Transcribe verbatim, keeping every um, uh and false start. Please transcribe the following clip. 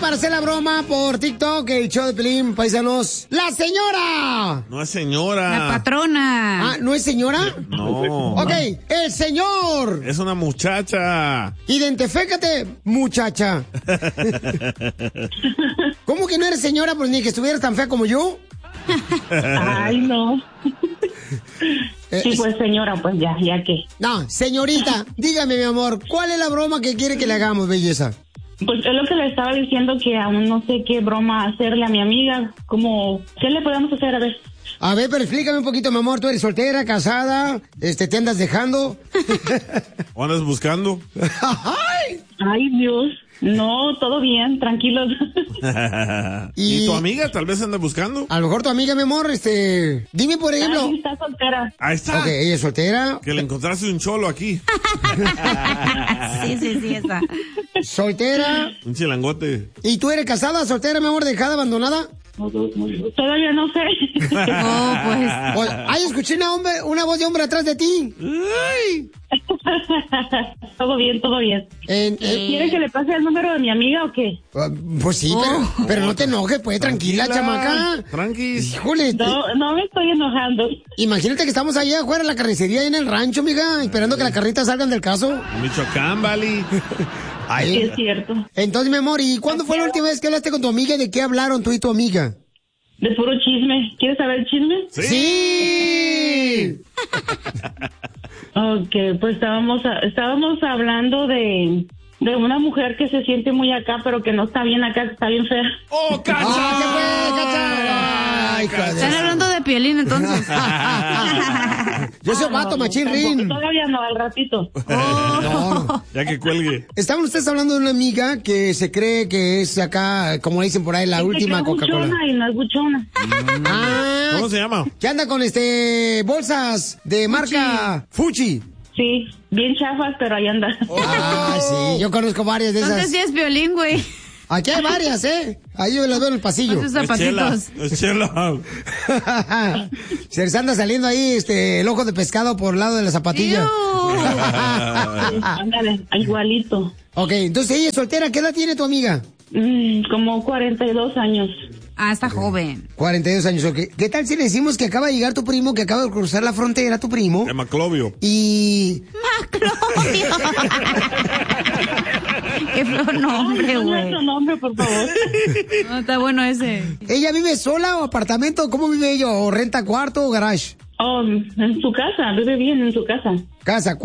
para hacer la broma por TikTok, el show de Pelín, paisanos. ¡La señora! No es señora. La patrona. Ah, ¿no es señora? No. Ok, el señor. Es una muchacha. Identifícate, muchacha. ¿Cómo que no eres señora? Pues ni que estuvieras tan fea como yo. Ay, no. Sí, pues señora, pues ya, ya que. No, señorita, dígame, mi amor, ¿cuál es la broma que quiere que le hagamos, belleza? Pues es lo que le estaba diciendo, que aún no sé qué broma hacerle a mi amiga. Como, ¿qué le podemos hacer? A ver. A ver, pero explícame un poquito, mi amor. ¿Tú eres soltera, casada? Este, ¿te andas dejando? ¿O andas buscando? ¡Ay! Ay, Dios. No, todo bien, tranquilos. ¿Y, ¿Y tu amiga tal vez anda buscando? A lo mejor tu amiga, mi amor, este... Dime, por ejemplo... Ay, está soltera. Ahí está. Ok, ella es soltera. Que le encontraste un cholo aquí. Sí, sí, sí, está. Soltera. Un chilangote. ¿Y tú eres casada, soltera, mi amor, dejada, abandonada? Todavía no sé. No, pues. Pues, ay, escuché una, hombre, una voz de hombre atrás de ti. Ay. Todo bien, todo bien. En, en, ¿Quiere que le pase el número de mi amiga o qué? Pues sí, Oh. pero, pero no te enojes, pues, tranquila, Tranquila, chamaca. Tranquis. Híjole. No, no me estoy enojando. Imagínate que estamos allá afuera en la carnicería, ahí en el rancho, mija, esperando que las carnitas salgan del caso. Michoacán, Valley. Ay. Sí, es cierto. Entonces, mi amor, ¿y cuándo fue la última vez que hablaste con tu amiga y de qué hablaron tú y tu amiga? De puro chisme. ¿Quieres saber el chisme? ¡Sí! Ok, pues estábamos estábamos hablando de, de una mujer que se siente muy acá, pero que no está bien acá, que está bien fea. ¡Oh, cacha! ¡Ah, qué fue, cacha! Ay, hija de Están esa. hablando de Piolín, entonces. Yo soy vato, no, machín tampoco, rin. Todavía no, al ratito. Oh. No. Ya que cuelgue. Estaban ustedes hablando de una amiga que se cree que es acá, como dicen por ahí, la última Es que es Coca-Cola. buchona y no es buchona. Ah, ¿Cómo se llama? ¿qué anda con este bolsas de marca Fuchi? Sí, bien chafas, pero ahí anda. Ah, sí, yo conozco varias de Entonces esas. sí es Piolín, güey. Aquí hay varias, ¿eh? Ahí yo las veo en el pasillo. Con sus Es chela. zapatitos. Es chela. Se les anda saliendo ahí este el ojo de pescado por el lado de la zapatilla. Iu. Ándale, igualito. Ok, entonces ella es soltera. ¿Qué edad tiene tu amiga? Mm, como cuarenta y dos años. Ah, está joven. cuarenta y dos años, ok. ¿Qué tal si le decimos que acaba de llegar tu primo, que acaba de cruzar la frontera, tu primo? De Maclovio. Y... Maclovio. Qué feo nombre, No, güey. no, nombre, por favor. No, está bueno ese. ¿Ella vive sola o apartamento? ¿Cómo vive ella? ¿O renta cuarto o garage? Oh, en su casa, vive bien en su casa. Casa.